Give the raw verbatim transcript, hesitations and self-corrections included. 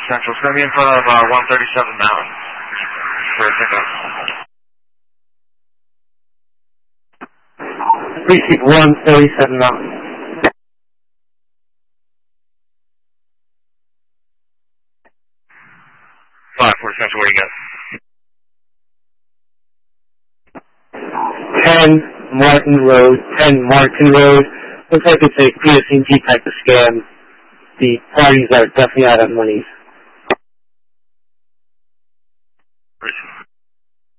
Central. It's going to be in front of uh, one thirty-seven Mountain. For a pickup. Precinct one thirty-seven Mountain. five four Central, what do you got? ten Martin Road, ten Martin Road. Looks like it's a P S N G type of scam. The parties are definitely out of money. Appreciate it.